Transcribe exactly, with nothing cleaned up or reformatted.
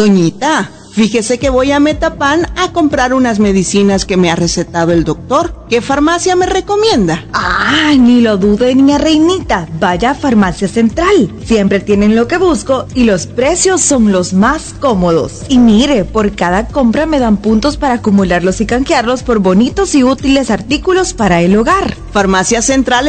Doñita, fíjese que voy a Metapan a comprar unas medicinas que me ha recetado el doctor. ¿Qué farmacia me recomienda? Ah, ni lo dude, niña Reinita. Vaya a Farmacia Central. Siempre tienen lo que busco y los precios son los más cómodos. Y mire, por cada compra me dan puntos para acumularlos y canjearlos por bonitos y útiles artículos para el hogar. Farmacia Central